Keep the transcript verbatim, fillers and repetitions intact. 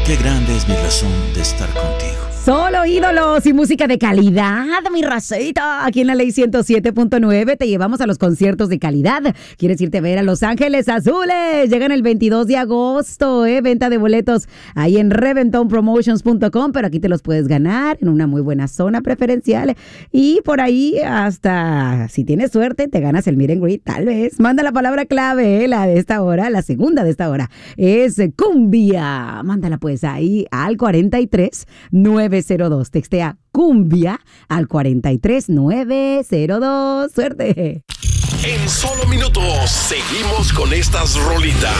Qué grande es mi razón de estar contigo. Solo ídolos y música de calidad, mi racita. Aquí en la Ley ciento siete punto nueve te llevamos a los conciertos de calidad. ¿Quieres irte a ver a Los Ángeles Azules? Llegan el veintidós de agosto, ¿eh? Venta de boletos ahí en reventon promotions punto com, pero aquí te los puedes ganar en una muy buena zona preferencial. Y por ahí hasta, si tienes suerte, te ganas el meet and greet, tal vez. Manda la palabra clave, ¿eh? La de esta hora, la segunda de esta hora, es cumbia. Mándala pues ahí al cuarenta y tres nueve cero dos. Textea cumbia al cuarenta y tres nueve cero dos. ¡Suerte! En solo minutos seguimos con estas rolitas.